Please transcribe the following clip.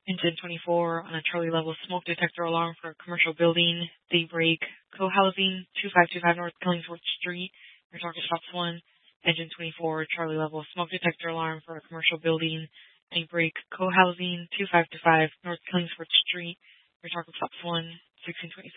Engine 24 on a Charlie level smoke detector alarm for a commercial building. Daybreak co-housing 2525 North Killingsworth Street. Your target stops 1. Engine 24 Charlie level smoke detector alarm for a commercial building. Daybreak co-housing 2525 North Killingsworth Street. Your target stops 1. 1627.